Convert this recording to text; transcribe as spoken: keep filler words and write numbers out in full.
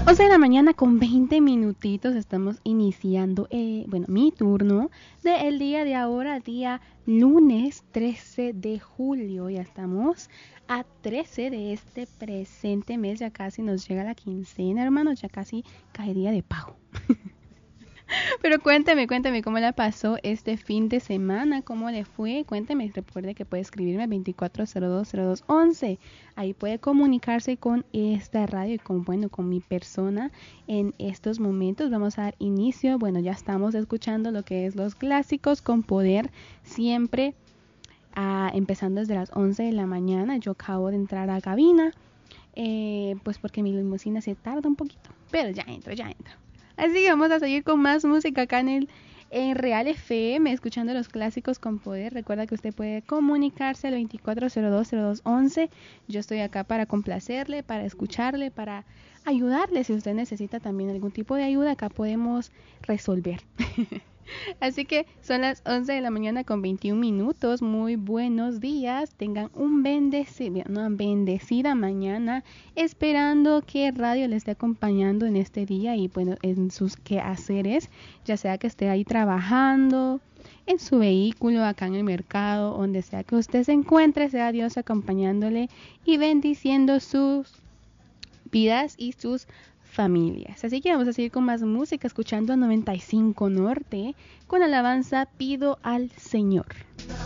once de la mañana con veinte minutitos estamos iniciando, eh, bueno, mi turno del día de ahora, día lunes trece de julio. Ya estamos a trece de este presente mes, ya casi nos llega la quincena, hermanos, ya casi caería de pago. Pero cuénteme, cuénteme cómo la pasó este fin de semana, cómo le fue. Cuénteme, recuerde que puede escribirme al veinticuatro cero dos cero dos once. Ahí puede comunicarse con esta radio y con, bueno, con mi persona en estos momentos. Vamos a dar inicio. Bueno, ya estamos escuchando lo que es los clásicos con poder siempre, uh, empezando desde las once de la mañana. Yo acabo de entrar a cabina, eh, pues porque mi limusina se tarda un poquito, pero ya entro, ya entro. Así que vamos a seguir con más música acá en el en Real F M, escuchando los clásicos con poder. Recuerda que usted puede comunicarse al veinticuatro cero dos cero dos once. Yo estoy acá para complacerle, para escucharle, para ayudarle. Si usted necesita también algún tipo de ayuda, acá podemos resolver. Así que son las once de la mañana con veintiún minutos. Muy buenos días. Tengan un bendecido, una bendecida mañana, esperando que radio le esté acompañando en este día y bueno, en sus quehaceres, ya sea que esté ahí trabajando, en su vehículo, acá en el mercado, donde sea que usted se encuentre, sea Dios acompañándole y bendiciendo sus vidas y sus familias. Así que vamos a seguir con más música, escuchando a noventa y cinco Norte con alabanza Pido al Señor.